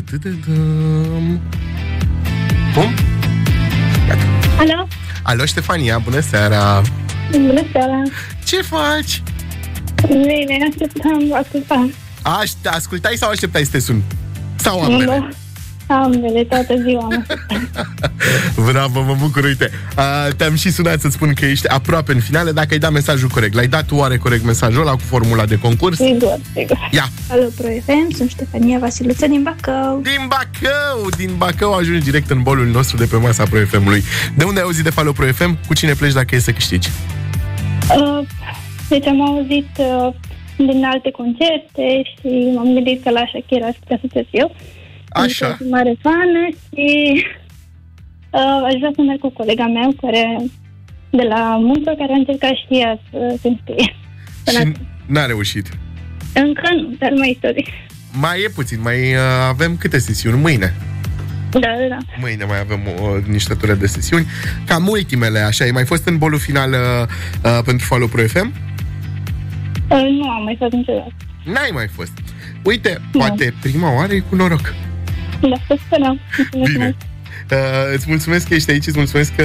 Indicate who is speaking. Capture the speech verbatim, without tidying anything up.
Speaker 1: Bun?
Speaker 2: Alo?
Speaker 1: Alo, Ștefania, bună seara!
Speaker 2: Bună seara!
Speaker 1: Ce faci?
Speaker 2: Bine, așteptam, ascultam.
Speaker 1: Aș- ascultai sau așteptai să te sun? Sau ambele?
Speaker 2: Nu, ambele, toată ziua am
Speaker 1: Bravo, mă bucur, uite. Uh, te-am și sunat să-ți spun că ești aproape în finale dacă ai dat mesajul corect. L-ai dat oare corect mesajul ăla cu formula de concurs?
Speaker 2: Sigur, sigur.
Speaker 1: Ia!
Speaker 2: Alo, Pro F M, sunt Ștefania Vasiluță din Bacău.
Speaker 1: Din Bacău! Din Bacău ajungi direct în bolul nostru de pe masa Pro F M-ului. De unde ai auzit de Falo Pro F M? Cu cine pleci dacă e să câștigi?
Speaker 2: Uh, deci am auzit uh, din alte concerte și m-am gândit că la Shakira aș putea să fiu eu.
Speaker 1: Așa.
Speaker 2: Sunt mare fană și uh, aș vrea să merg cu colega mea care, de la muncă, care a încercat și ea să se înscrie.
Speaker 1: Și n-a reușit.
Speaker 2: Încă nu, dar mai istorie.
Speaker 1: Mai e puțin, mai uh, avem câte sesiuni? Mâine.
Speaker 2: Da, da, da.
Speaker 1: Mâine mai avem uh, niște ture de sesiuni. Cam ultimele, așa. Ai mai fost în bolul final uh, uh, pentru Falo Pro F M?
Speaker 2: Uh, nu am mai fost niciodată.
Speaker 1: N-ai mai fost. Uite, no. Poate prima oară e cu noroc.
Speaker 2: Da, să sperăm.
Speaker 1: Bine. Uh, îți mulțumesc că ești aici, îți mulțumesc că